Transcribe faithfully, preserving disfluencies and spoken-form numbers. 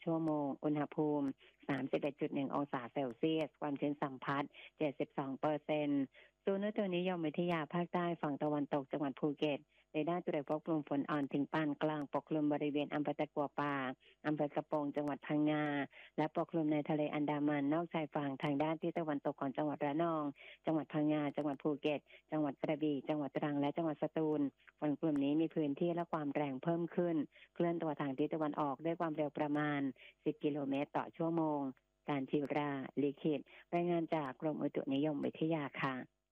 ชั่วโมงอุณหภูมิ สามสิบเอ็ดจุดหนึ่ง องศาเซลเซียสความชื้นสัมพัทธ์ เจ็ดสิบสองเปอร์เซ็นต์ ศูนย์อุตุนิยมวิทยาภาคใต้ฝั่งตะวันตกจังหวัดภูเก็ตเรดาร์ตรวจพบกลุ่มฝนอ่อนถึงปานกลางปกคลุมบริเวณอำเภอตะกัวป่าอำเภอกระโปงจังหวัดพังงาและปกคลุมในทะเลอันดามันนอกชายฝั่งทางด้านที่ตะวันตกของจังหวัดระนองจังหวัดพังงาจังหวัดภูเก็ตจังหวัดกระบี่จังหวัดตรังและจังหวัดสตูลฝนกลุ่มนี้มีพื้นที่และความแรงเพิ่มขึ้นเคลื่อนตัวทางทิศตะวันออกด้วยความเร็วประมาณสิบกิโลเมตรต่อชั่วโมงการจิราลิขิตรายงานจากกรมอุตุนิยมวิทยาค่ะ